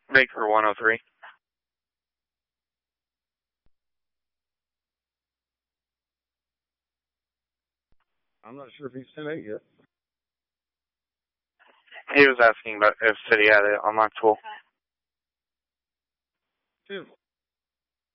Baker 103. I'm not sure if he's 10-8 yet. He was asking about if City had an online tool. 10-4.